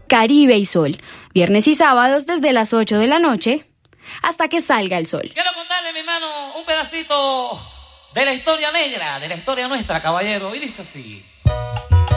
Caribe y Sol, viernes y sábados desde las 8 de la noche hasta que salga el sol. Quiero contarle, mi hermano, un pedacito de la historia negra, de la historia nuestra, caballero, y dice así.